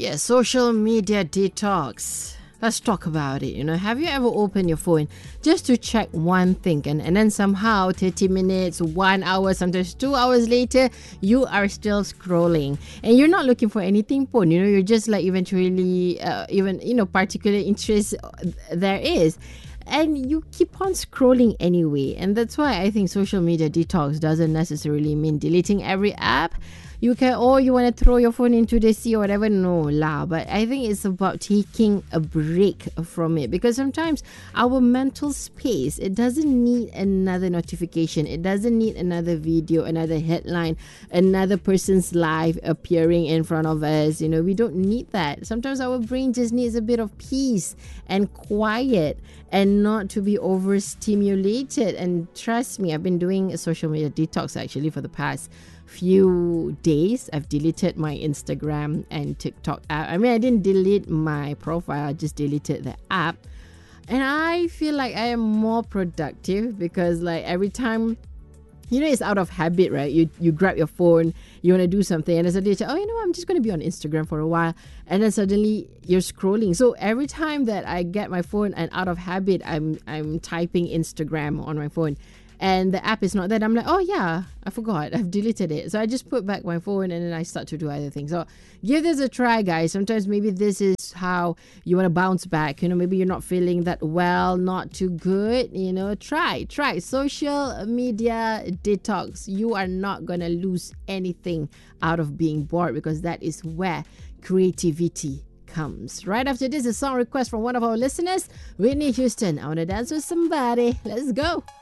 yes, social media detox. Let's talk about it. Have you ever opened your phone just to check one thing and then somehow 30 minutes, 1 hour, sometimes 2 hours later, you are still scrolling and you're not looking for anything pun. You're just like eventually, particular interest there is. And you keep on scrolling anyway. And that's why I think social media detox doesn't necessarily mean deleting every app. You want to throw your phone into the sea or whatever. No lah. But I think it's about taking a break from it. Because sometimes our mental space, it doesn't need another notification. It doesn't need another video, another headline, another person's life appearing in front of us. We don't need that. Sometimes our brain just needs a bit of peace and quiet and not to be overstimulated. And trust me, I've been doing a social media detox actually for the past few days. I've deleted my Instagram and TikTok app. I mean, I didn't delete my profile, I just deleted the app. And I feel like I am more productive because like every time, it's out of habit, right? You grab your phone, you want to do something, and then suddenly you say, I'm just going to be on Instagram for a while. And then suddenly you're scrolling. So every time that I get my phone and out of habit, I'm typing Instagram on my phone. And the app is not there. I'm like, oh yeah, I forgot. I've deleted it. So I just put back my phone and then I start to do other things. So give this a try, guys. Sometimes maybe this is how you want to bounce back. Maybe you're not feeling that well, not too good. Try social media detox. You are not going to lose anything out of being bored because that is where creativity comes. Right after this, a song request from one of our listeners, Whitney Houston. I want to dance with somebody. Let's go.